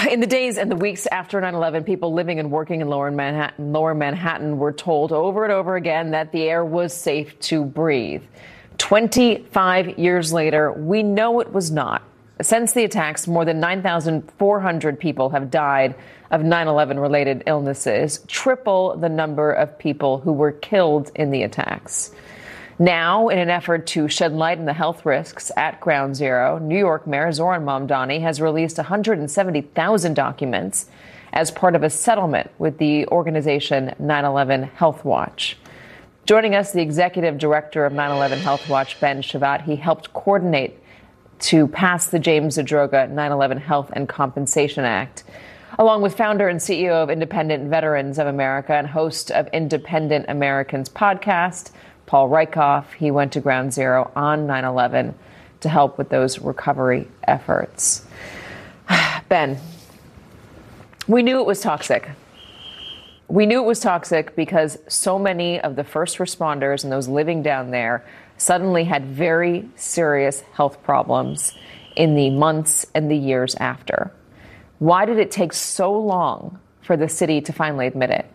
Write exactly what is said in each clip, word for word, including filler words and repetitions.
In the days and the weeks after nine eleven, people living and working in lower Manhattan, lower Manhattan were told over and over again that the air was safe to breathe. twenty-five years later, we know it was not. Since the attacks, more than nine thousand four hundred people have died of nine eleven related illnesses, triple the number of people who were killed in the attacks. Now, in an effort to shed light on the health risks at Ground Zero, New York Mayor Zohran Mamdani has released one hundred seventy thousand documents as part of a settlement with the organization nine eleven Health Watch. Joining us, the executive director of nine eleven Health Watch, Ben Shabbat. He helped coordinate to pass the James Zadroga nine eleven Health and Compensation Act, along with founder and C E O of Independent Veterans of America and host of Independent Americans podcast, Paul Rieckhoff. He went to Ground Zero on nine eleven to help with those recovery efforts. Ben, we knew it was toxic. We knew it was toxic because so many of the first responders and those living down there suddenly had very serious health problems in the months and the years after. Why did it take so long for the city to finally admit it?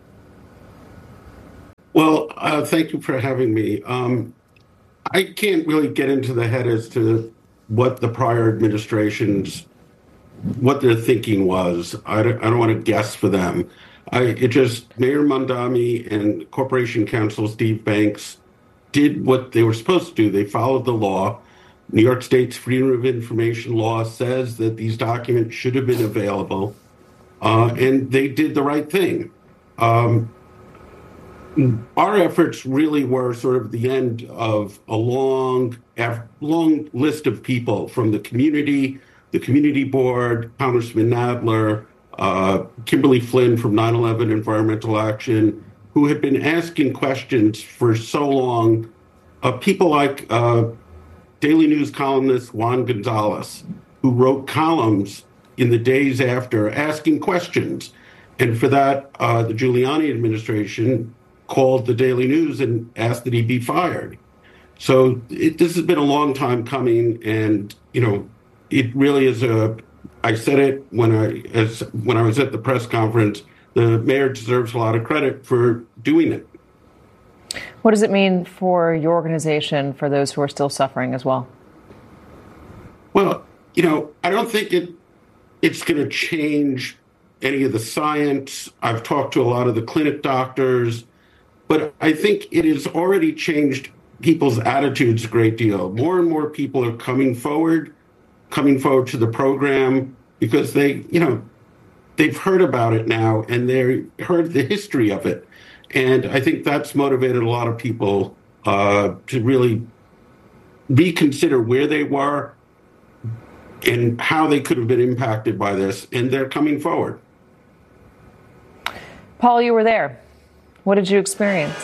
Well, uh, thank you for having me. Um, I can't really get into the head as to what the prior administrations, what their thinking was. I don't, I don't want to guess for them. I, it just, Mayor Mamdani and Corporation Counsel Steve Banks did what they were supposed to do. They followed the law. New York State's Freedom of Information law says that these documents should have been available, uh, and they did the right thing. Um, Our efforts really were sort of the end of a long, long list of people from the community, the community board, Congressman Nadler, uh, Kimberly Flynn from nine eleven Environmental Action, who had been asking questions for so long. Uh, people like uh, Daily News columnist Juan Gonzalez, who wrote columns in the days after asking questions. And for that, uh, the Giuliani administration called the Daily News and asked that he be fired. So it, this has been a long time coming, and you know, it really is a. I said it when I as when I was at the press conference. The mayor deserves a lot of credit for doing it. What does it mean for your organization, for those who are still suffering as well? Well, you know, I don't think it it's going to change any of the science. I've talked to a lot of the clinic doctors. But I think it has already changed people's attitudes a great deal. More and more people are coming forward, coming forward to the program because they, you know, they've heard about it now and they heard the history of it. And I think that's motivated a lot of people uh, to really reconsider where they were and how they could have been impacted by this. And they're coming forward. Paul, you were there. What did you experience?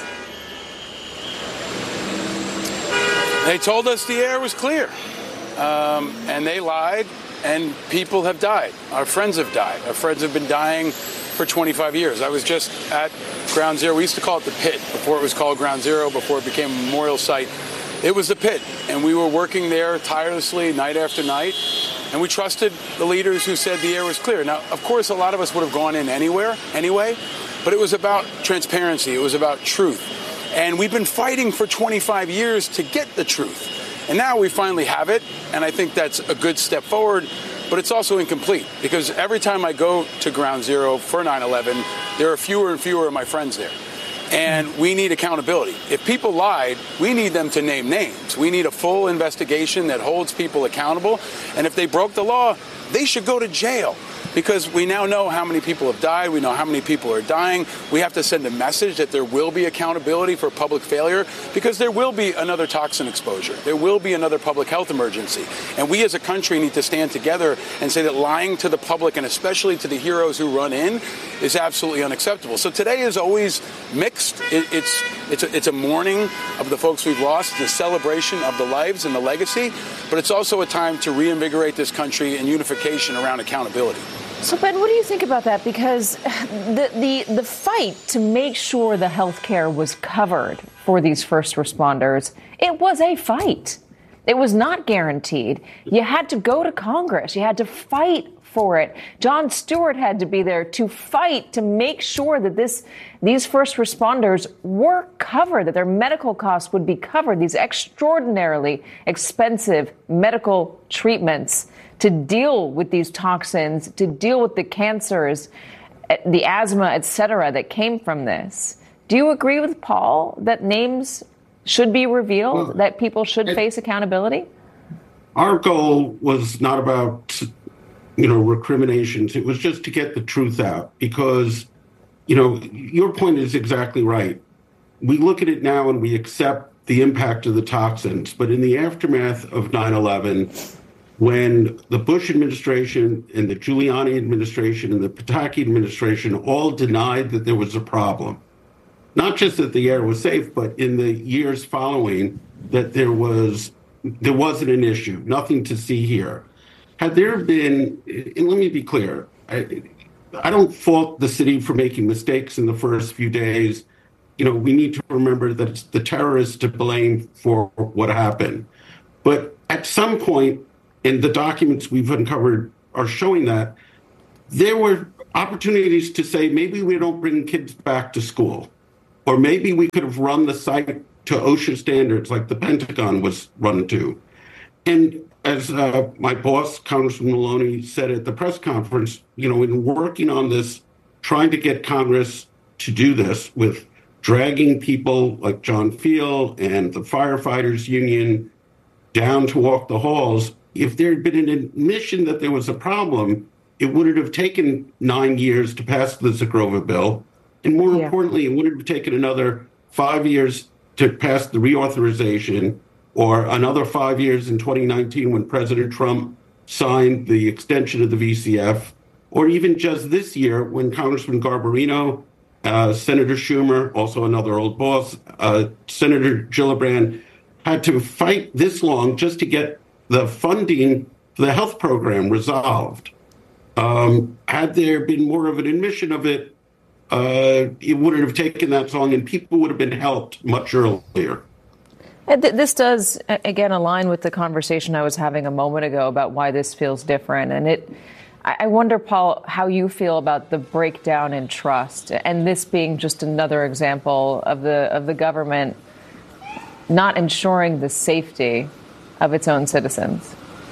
They told us the air was clear, um, and they lied, and people have died. Our friends have died. Our friends have been dying for twenty-five years. I was just at Ground Zero. We used to call it the Pit before it was called Ground Zero, before it became a memorial site. It was the Pit, and we were working there tirelessly night after night, and we trusted the leaders who said the air was clear. Now, of course, a lot of us would have gone in anywhere, anyway, but it was about transparency. It was about truth. And we've been fighting for twenty-five years to get the truth. And now we finally have it, and I think that's a good step forward, but it's also incomplete, because every time I go to Ground Zero for nine eleven, there are fewer and fewer of my friends there. And we need accountability. If people lied, we need them to name names. We need a full investigation that holds people accountable. And if they broke the law, they should go to jail. Because we now know how many people have died. We know how many people are dying. We have to send a message that there will be accountability for public failure, because there will be another toxin exposure. There will be another public health emergency. And we as a country need to stand together and say that lying to the public, and especially to the heroes who run in, is absolutely unacceptable. So today is always mixed. It, it's, it's, a, it's a mourning of the folks we've lost. It's a celebration of the lives and the legacy. But it's also a time to reinvigorate this country and unification around accountability. So, Ben, what do you think about that? Because the, the, the fight to make sure the health care was covered for these first responders, it was a fight. It was not guaranteed. You had to go to Congress. You had to fight for it. Jon Stewart had to be there to fight to make sure that this, these first responders were covered, that their medical costs would be covered, these extraordinarily expensive medical treatments to deal with these toxins, to deal with the cancers, the asthma, et cetera, that came from this. Do you agree with Paul that names should be revealed, well, that people should it, face accountability? Our goal was not about, you know, recriminations. It was just to get the truth out because, you know, your point is exactly right. We look at it now and we accept the impact of the toxins. But in the aftermath of nine eleven, when the Bush administration and the Giuliani administration and the Pataki administration all denied that there was a problem, not just that the air was safe, but in the years following that there was there wasn't an issue, nothing to see here. Had there been, and let me be clear, I, I don't fault the city for making mistakes in the first few days. You know, we need to remember that it's the terrorists to blame for what happened. But at some point, and the documents we've uncovered are showing that, there were opportunities to say maybe we don't bring kids back to school. Or maybe we could have run the site to OSHA standards like the Pentagon was run to. And as uh, my boss, Congressman Maloney, said at the press conference, you know, in working on this, trying to get Congress to do this with dragging people like John Field and the firefighters union down to walk the halls, if there had been an admission that there was a problem, it would have taken nine years to pass the Zagrova bill. And more yeah. importantly, it would have taken another five years to pass the reauthorization, or another five years in twenty nineteen when President Trump signed the extension of the V C F, or even just this year when Congressman Garbarino, uh, Senator Schumer, also another old boss, uh, Senator Gillibrand, had to fight this long just to get the funding for the health program resolved. Um, had there been more of an admission of it, uh, it wouldn't have taken that long and people would have been helped much earlier. This does, again, align with the conversation I was having a moment ago about why this feels different. And it, I wonder, Paul, how you feel about the breakdown in trust, and this being just another example of the of the government not ensuring the safety of its own citizens.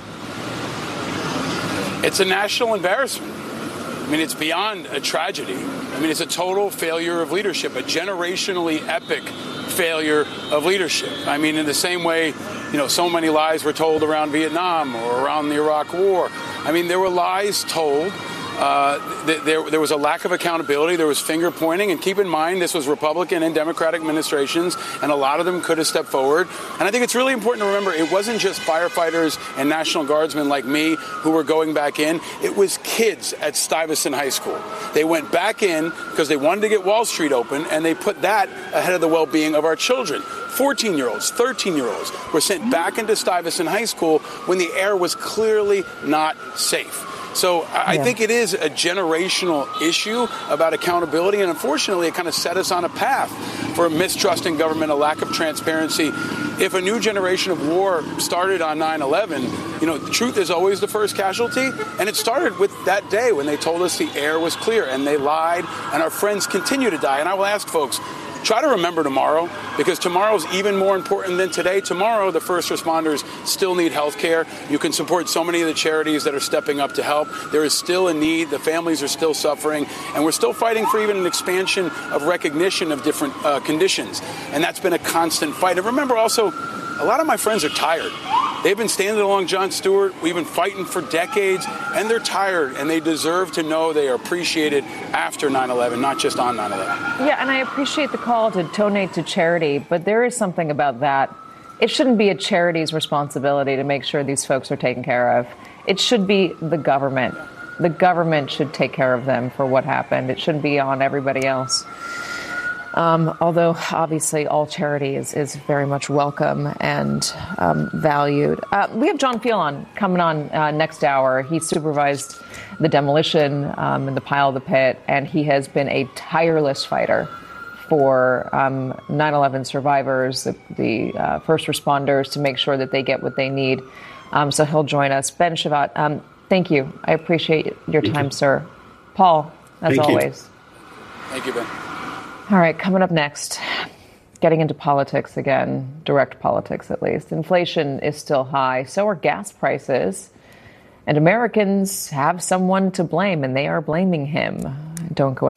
It's a national embarrassment. I mean, it's beyond a tragedy. I mean, it's a total failure of leadership, a generationally epic failure of leadership. I mean, in the same way, you know, so many lies were told around Vietnam or around the Iraq War. I mean, there were lies told. Uh, th- there, there was a lack of accountability. There was finger pointing. And keep in mind, this was Republican and Democratic administrations, and a lot of them could have stepped forward. And I think it's really important to remember it wasn't just firefighters and National Guardsmen like me who were going back in. It was kids at Stuyvesant High School. They went back in because they wanted to get Wall Street open, and they put that ahead of the well-being of our children. fourteen-year-olds, thirteen-year-olds were sent back into Stuyvesant High School when the air was clearly not safe. So I yeah. think it is a generational issue about accountability, and unfortunately, it kind of set us on a path for mistrust in government, a lack of transparency. If a new generation of war started on nine eleven, you know, the truth is always the first casualty, and it started with that day when they told us the air was clear, and they lied, and our friends continue to die. And I will ask folks, try to remember tomorrow, because tomorrow is even more important than today. Tomorrow, the first responders still need health care. You can support so many of the charities that are stepping up to help. There is still a need. The families are still suffering. And we're still fighting for even an expansion of recognition of different uh, conditions. And that's been a constant fight. And remember also, a lot of my friends are tired. They've been standing along Jon Stewart. We've been fighting for decades, and they're tired, and they deserve to know they are appreciated after nine eleven, not just on nine eleven. Yeah, and I appreciate the call to donate to charity, but there is something about that. It shouldn't be a charity's responsibility to make sure these folks are taken care of. It should be the government. The government should take care of them for what happened. It shouldn't be on everybody else. Um, although, obviously, all charity is, is very much welcome and um, valued. Uh, we have John Field on, coming on uh, next hour. He supervised the demolition um, in the pile of the pit, and he has been a tireless fighter for um, nine eleven survivors, the, the uh, first responders, to make sure that they get what they need. Um, so he'll join us. Ben Shabbat, um, thank you. I appreciate your time, thank you. sir. Paul, as Thank always. You. Thank you, Ben. All right, coming up next, getting into politics again, direct politics at least. Inflation is still high, so are gas prices. And Americans have someone to blame, and they are blaming him. Don't go